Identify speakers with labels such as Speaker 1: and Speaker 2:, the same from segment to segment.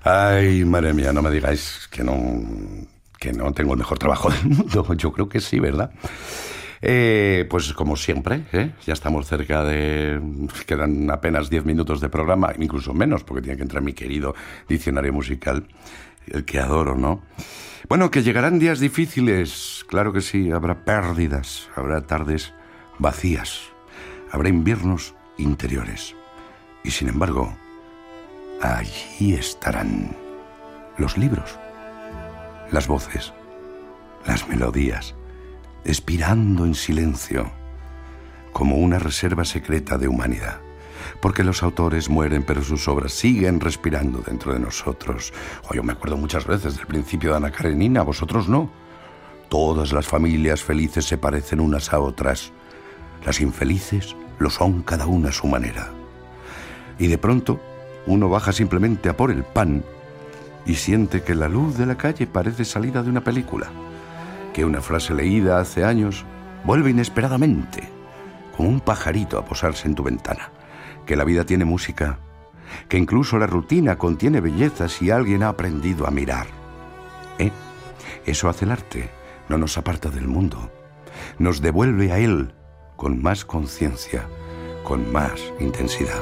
Speaker 1: Ay, madre mía, no me digáis que no tengo el mejor trabajo del mundo. Yo creo que sí, ¿verdad? Pues como siempre, ya estamos cerca de... Quedan apenas 10 minutos de programa, incluso menos, porque tiene que entrar mi querido diccionario musical, el que adoro, ¿no? Bueno, que llegarán días difíciles, claro que sí, habrá pérdidas, habrá tardes vacías, habrá inviernos interiores. Y sin embargo, allí estarán los libros, las voces, las melodías, expirando en silencio, como una reserva secreta de humanidad. Porque los autores mueren, pero sus obras siguen respirando dentro de nosotros. Yo me acuerdo muchas veces del principio de Ana Karenina, vosotros no. Todas las familias felices se parecen unas a otras. Las infelices lo son cada una a su manera. Y de pronto, uno baja simplemente a por el pan y siente que la luz de la calle parece salida de una película. Que una frase leída hace años vuelve inesperadamente, como un pajarito a posarse en tu ventana. Que la vida tiene música, que incluso la rutina contiene belleza si alguien ha aprendido a mirar. Eso hace el arte, no nos aparta del mundo, nos devuelve a él con más conciencia, con más intensidad.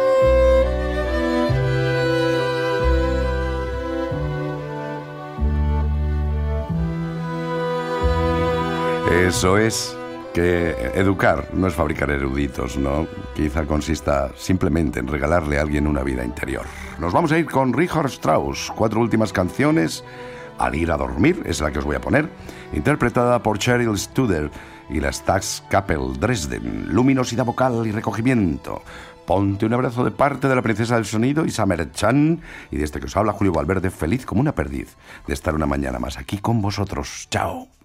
Speaker 1: Eso es, que educar no es fabricar eruditos, ¿no? Quizá consista simplemente en regalarle a alguien una vida interior. Nos vamos a ir con Richard Strauss, 4 últimas canciones. Al ir a dormir es la que os voy a poner, interpretada por Cheryl Studer y la Staatskapelle Dresden. Luminosidad vocal y recogimiento. Ponte un abrazo de parte de la princesa del sonido, Isamar Chan, y de este que os habla Julio Valverde, feliz como una perdiz de estar una mañana más aquí con vosotros. ¡Chao!